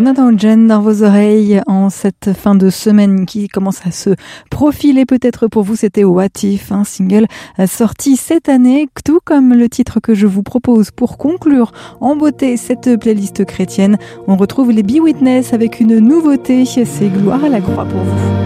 Jonathan Hudson dans vos oreilles en cette fin de semaine qui commence à se profiler peut-être pour vous. C'était What If, un single sorti cette année, tout comme le titre que je vous propose pour conclure en beauté cette playlist chrétienne. On retrouve les Be Witness avec une nouveauté, c'est Gloire à la croix pour vous.